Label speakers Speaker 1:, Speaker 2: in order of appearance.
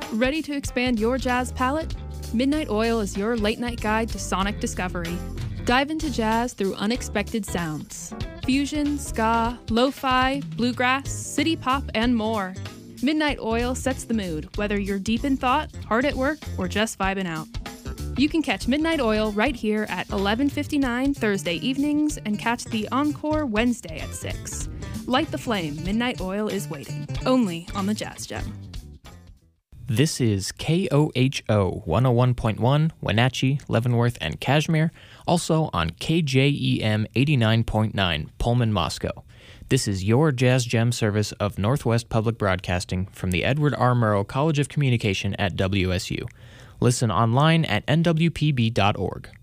Speaker 1: Ready to expand your jazz palette? Midnight Oil is your late-night guide to sonic discovery. Dive into jazz through unexpected sounds. Fusion, ska, lo-fi, bluegrass, city pop, and more. Midnight Oil sets the mood, whether you're deep in thought, hard at work, or just vibing out. You can catch Midnight Oil right here at 11:59 Thursday evenings and catch the encore Wednesday at 6. Light the flame, Midnight Oil is waiting. Only on the Jazz Gem.
Speaker 2: This is KOHO 101.1, Wenatchee, Leavenworth, and Kashmir, also on KJEM 89.9, Pullman, Moscow. This is your Jazz Gem service of Northwest Public Broadcasting from the Edward R. Murrow College of Communication at WSU. Listen online at nwpb.org.